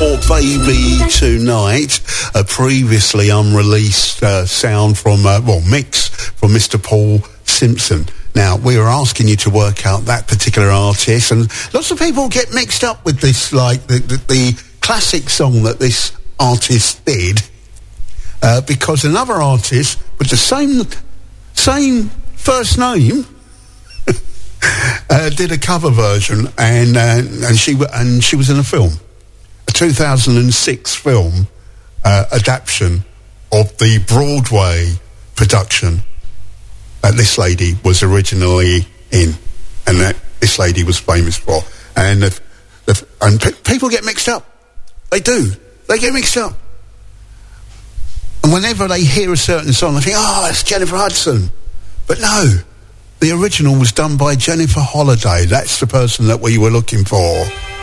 for Baby Tonight, a previously unreleased sound from, mix from Mr. Paul Simpson. Now, we were asking you to work out that particular artist, and lots of people get mixed up with this, like the classic song that this artist did, because another artist with the same first name did a cover version, and she was in a film, a 2006 film adaptation of the Broadway production that this lady was originally in, and that this lady was famous for. And people get mixed up. They do. They get mixed up. And whenever they hear a certain song, they think, oh, it's Jennifer Hudson. But no, the original was done by Jennifer Holliday. That's the person that we were looking for.